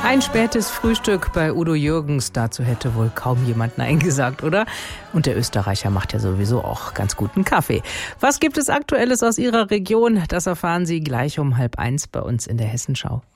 Ein spätes Frühstück bei Udo Jürgens, dazu hätte wohl kaum jemand Nein gesagt, oder? Und der Österreicher macht ja sowieso auch ganz guten Kaffee. Was gibt es Aktuelles aus Ihrer Region? Das erfahren Sie gleich um 12:30 bei uns in der Hessenschau.